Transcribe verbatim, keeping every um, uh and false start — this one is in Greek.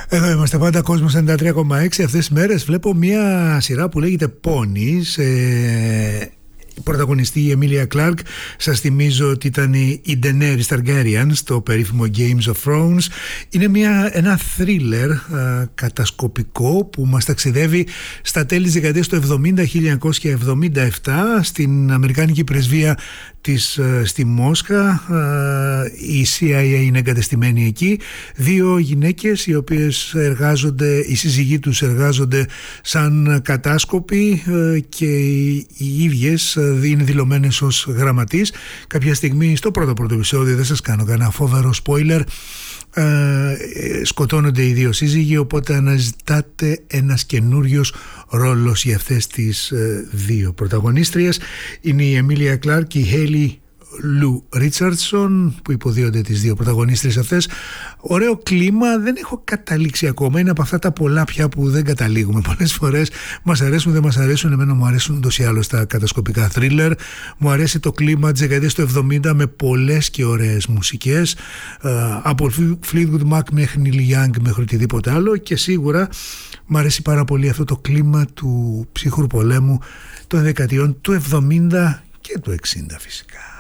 Εδώ είμαστε πάντα, Κόσμος ενενήντα τρία κόμμα έξι. Αυτές τις μέρες βλέπω μια σειρά που λέγεται Ponies. Ε, πρωταγωνιστή η Εμίλια Κλάρκ. Σας θυμίζω ότι ήταν η Daenerys Targaryen στο περίφημο Games of Thrones. Είναι μια, ένα θρίλερ α, κατασκοπικό που μας ταξιδεύει στα τέλη της δεκαετίας του εβδομήντα, χίλια εννιακόσια εβδομήντα επτά, στην Αμερικάνικη πρεσβεία της α, στη Μόσχα. Α, η σι άι έι είναι εγκατεστημένη εκεί. Δύο γυναίκες οι οποίες εργάζονται, οι σύζυγοί τους εργάζονται σαν κατάσκοποι α, και οι, οι ίδιες είναι δηλωμένες ως γραμματείς. Κάποια στιγμή στο πρώτο πρώτο επεισόδιο, δεν σας κάνω κανένα φόβερο spoiler, ε, σκοτώνονται οι δύο σύζυγοι, οπότε αναζητάτε ένας καινούριος ρόλος για αυτές τις ε, δύο πρωταγωνίστριες. Είναι η Εμίλια Κλάρκ και η Χέιλι Λου Ρίτσαρντσον που υποδίονται τις δύο πρωταγωνίστριες αυτές. Ωραίο κλίμα, δεν έχω καταλήξει ακόμα. Είναι από αυτά τα πολλά πια που δεν καταλήγουμε. Πολλές φορές μας αρέσουν, δεν μας αρέσουν. Εμένα μου αρέσουν ούτως ή άλλως τα κατασκοπικά θρίλερ. Μου αρέσει το κλίμα της δεκαετίας του εβδομήντα με πολλές και ωραίες μουσικές, από Fleetwood Mac μέχρι Neil Young μέχρι οτιδήποτε άλλο, και σίγουρα μου αρέσει πάρα πολύ αυτό το κλίμα του ψυχρού πολέμου των δεκαετιών του εβδομήντα και του εξήντα φυσικά.